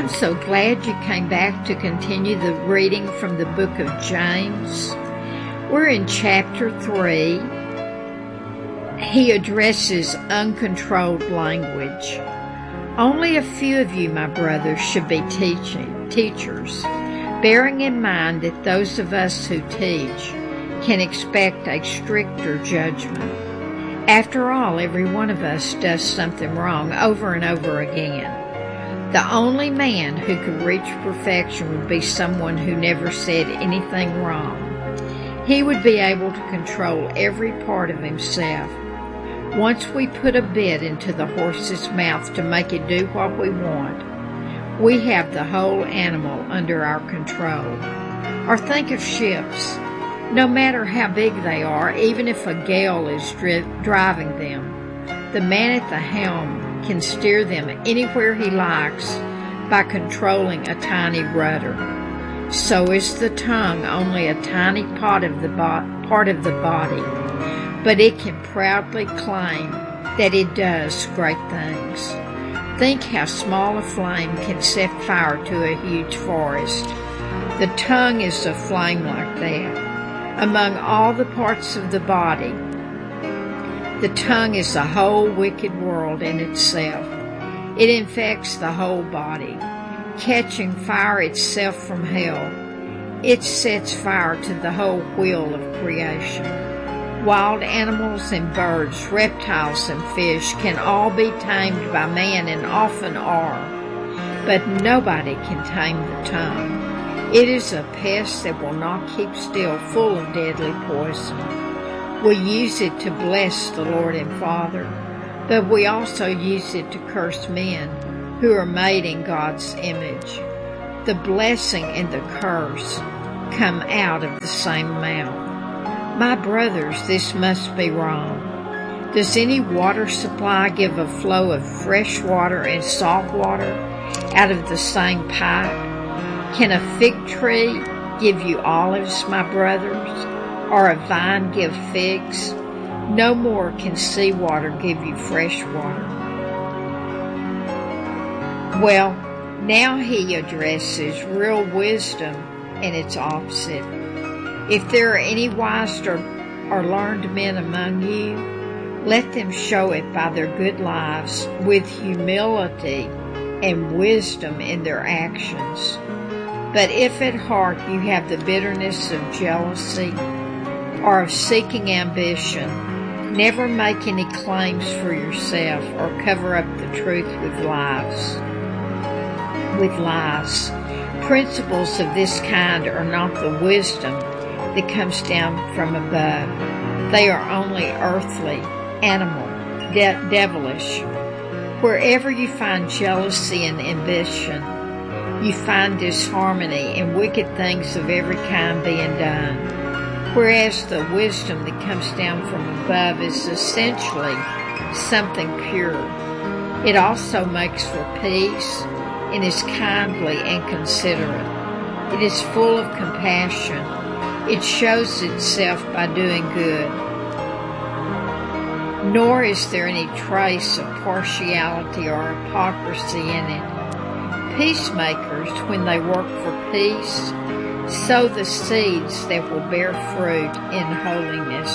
I'm so glad you came back to continue the reading from the book of James. We're in chapter 3. He addresses uncontrolled language. Only a few of you, my brothers, should be teachers, bearing in mind that those of us who teach can expect a stricter judgment. After all, every one of us does something wrong over and over again. The only man who could reach perfection would be someone who never said anything wrong. He would be able to control every part of himself. Once we put a bit into the horse's mouth to make it do what we want, we have the whole animal under our control. Or think of ships. No matter how big they are, even if a gale is driving them, the man at the helm can steer them anywhere he likes by controlling a tiny rudder. So is the tongue only a tiny part of the body, but it can proudly claim that it does great things. Think how small a flame can set fire to a huge forest. The tongue is a flame like that. Among all the parts of the body, the tongue is the whole wicked world in itself. It infects the whole body, catching fire itself from hell. It sets fire to the whole wheel of creation. Wild animals and birds, reptiles and fish can all be tamed by man and often are, but nobody can tame the tongue. It is a pest that will not keep still, full of deadly poison. We use it to bless the Lord and Father, but we also use it to curse men who are made in God's image. The blessing and the curse come out of the same mouth. My brothers, this must be wrong. Does any water supply give a flow of fresh water and salt water out of the same pipe? Can a fig tree give you olives, my brothers? Or a vine give figs? No more can seawater give you fresh water. Well, now he addresses real wisdom and its opposite. If there are any wise or learned men among you, let them show it by their good lives with humility and wisdom in their actions. But if at heart you have the bitterness of jealousy or of seeking ambition, never make any claims for yourself or cover up the truth with lies. Principles of this kind are not the wisdom that comes down from above. They are only earthly, animal, devilish. Wherever you find jealousy and ambition, you find disharmony and wicked things of every kind being done. Whereas the wisdom that comes down from above is essentially something pure. It also makes for peace and is kindly and considerate. It is full of compassion. It shows itself by doing good. Nor is there any trace of partiality or hypocrisy in it. Peacemakers, when they work for peace, sow the seeds that will bear fruit in holiness.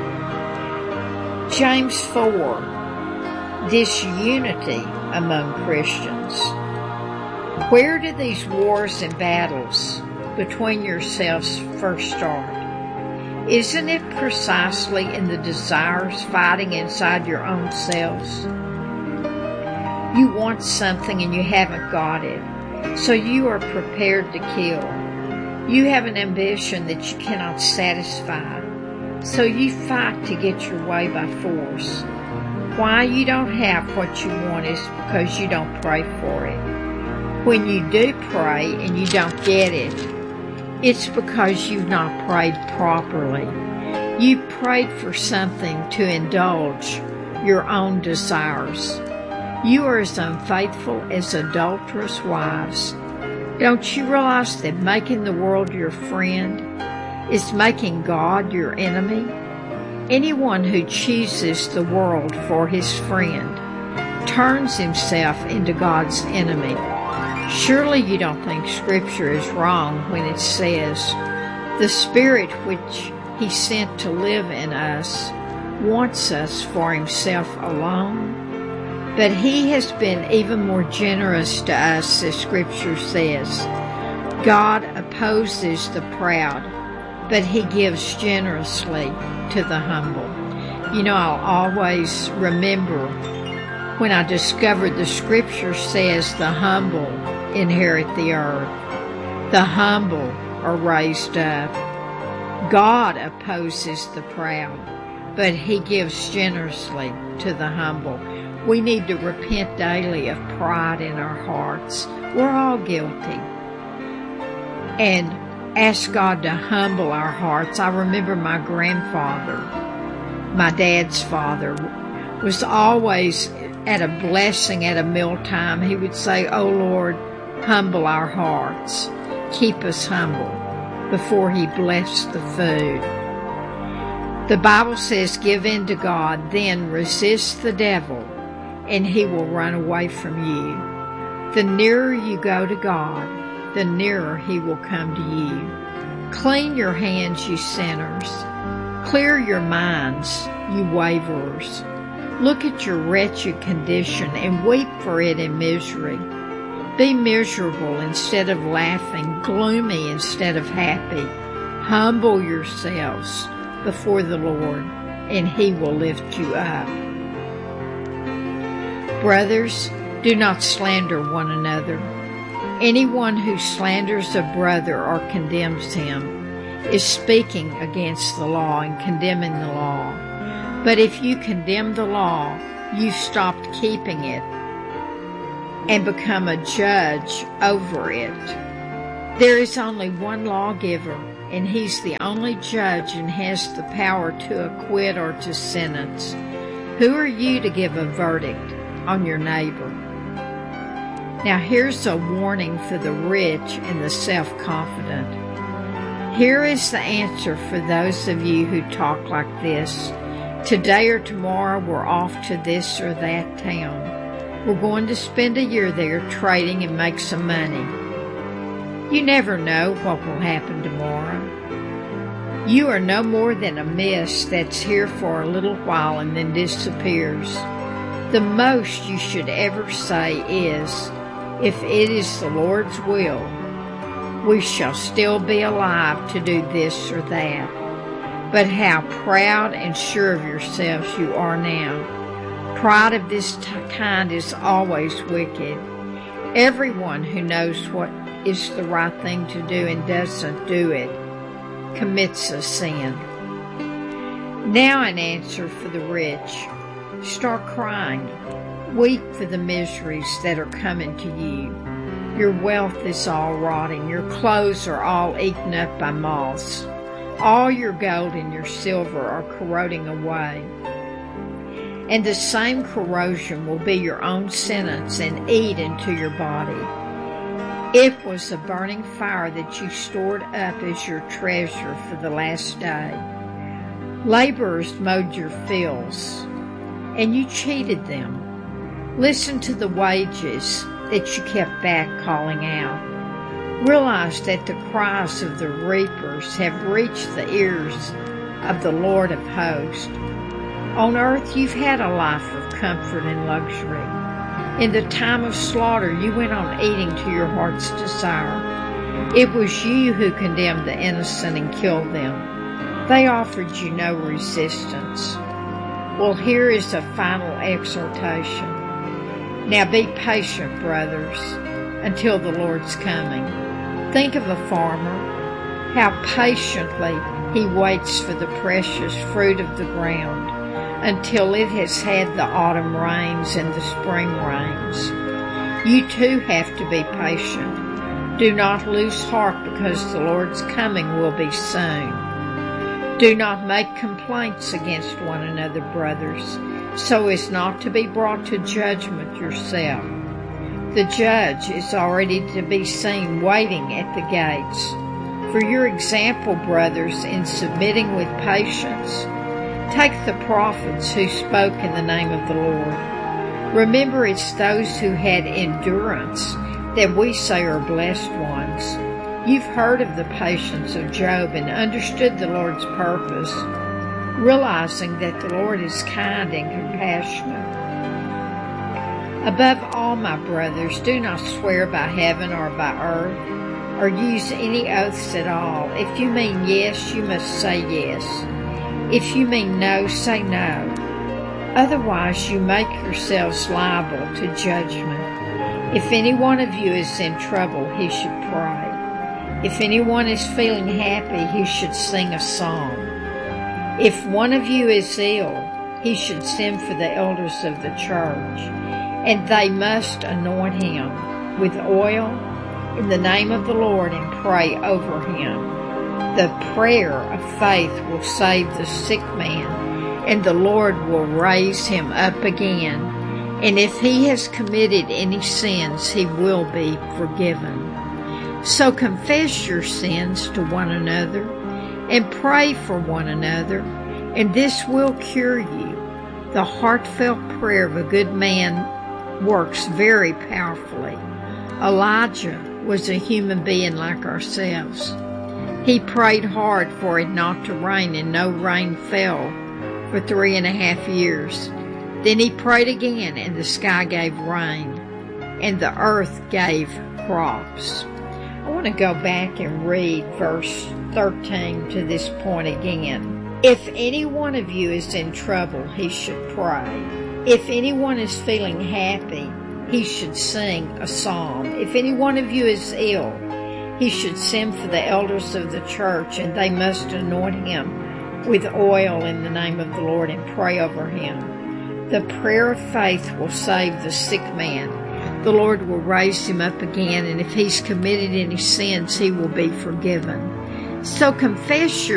James 4. Disunity among Christians. Where do these wars and battles between yourselves first start? Isn't it precisely in the desires fighting inside your own selves? You want something and you haven't got it, so you are prepared to kill. You have an ambition that you cannot satisfy, so you fight to get your way by force. Why you don't have what you want is because you don't pray for it. When you do pray and you don't get it, it's because you've not prayed properly. You prayed for something to indulge your own desires. You are as unfaithful as adulterous wives. Don't you realize that making the world your friend is making God your enemy? Anyone who chooses the world for his friend turns himself into God's enemy. Surely you don't think Scripture is wrong when it says, "The Spirit which He sent to live in us wants us for Himself alone." But He has been even more generous to us, as Scripture says. God opposes the proud, but He gives generously to the humble. You know, I'll always remember when I discovered the Scripture says the humble inherit the earth. The humble are raised up. God opposes the proud, but He gives generously to the humble. We need to repent daily of pride in our hearts. We're all guilty. And ask God to humble our hearts. I remember my grandfather, my dad's father, was always at a blessing at a mealtime. He would say, "Oh Lord, humble our hearts. Keep us humble," before He blessed the food. The Bible says, "Give in to God, then resist the devil, and he will run away from you." The nearer you go to God, the nearer He will come to you. Clean your hands, you sinners. Clear your minds, you waverers. Look at your wretched condition and weep for it in misery. Be miserable instead of laughing, gloomy instead of happy. Humble yourselves before the Lord, and He will lift you up. Brothers, do not slander one another. Anyone who slanders a brother or condemns him is speaking against the law and condemning the law. But if you condemn the law, you've stopped keeping it and become a judge over it. There is only one lawgiver, and He's the only judge and has the power to acquit or to sentence. Who are you to give a verdict on your neighbor? Now here's a warning for the rich and the self-confident. Here is the answer for those of you who talk like this. Today or tomorrow we're off to this or that town. We're going to spend a year there trading and make some money. You never know what will happen tomorrow. You are no more than a mist that's here for a little while and then disappears. The most you should ever say is, "If it is the Lord's will, we shall still be alive to do this or that." But how proud and sure of yourselves you are now. Pride of this kind is always wicked. Everyone who knows what is the right thing to do and doesn't do it commits a sin. Now an answer for the rich. Start crying. Weep for the miseries that are coming to you. Your wealth is all rotting. Your clothes are all eaten up by moths. All your gold and your silver are corroding away. And the same corrosion will be your own sentence and eat into your body. It was a burning fire that you stored up as your treasure for the last day. Laborers mowed your fields, and you cheated them. Listen to the wages that you kept back calling out. Realize that the cries of the reapers have reached the ears of the Lord of hosts. On earth you've had a life of comfort and luxury. In the time of slaughter you went on eating to your heart's desire. It was you who condemned the innocent and killed them. They offered you no resistance. Well, here is a final exhortation. Now be patient, brothers, until the Lord's coming. Think of a farmer, how patiently he waits for the precious fruit of the ground until it has had the autumn rains and the spring rains. You too have to be patient. Do not lose heart because the Lord's coming will be soon. Do not make complaints against one another, brothers, so as not to be brought to judgment yourself. The judge is already to be seen waiting at the gates. For your example, brothers, in submitting with patience, take the prophets who spoke in the name of the Lord. Remember, it's those who had endurance that we say are blessed ones. You've heard of the patience of Job and understood the Lord's purpose, realizing that the Lord is kind and compassionate. Above all, my brothers, do not swear by heaven or by earth, or use any oaths at all. If you mean yes, you must say yes. If you mean no, say no. Otherwise, you make yourselves liable to judgment. If any one of you is in trouble, he should pray. If anyone is feeling happy, he should sing a song. If one of you is ill, he should send for the elders of the church, and they must anoint him with oil in the name of the Lord and pray over him. The prayer of faith will save the sick man, and the Lord will raise him up again. And if he has committed any sins, he will be forgiven. So confess your sins to one another and pray for one another, and this will cure you. The heartfelt prayer of a good man works very powerfully. Elijah was a human being like ourselves. He prayed hard for it not to rain, and no rain fell for 3.5 years. Then he prayed again, and the sky gave rain, and the earth gave crops. I want to go back and read verse 13 to this point again. If any one of you is in trouble, he should pray. If anyone is feeling happy, he should sing a psalm. If any one of you is ill, he should send for the elders of the church, and they must anoint him with oil in the name of the Lord and pray over him. The prayer of faith will save the sick man. The Lord will raise him up again, and if he's committed any sins, he will be forgiven. So confess your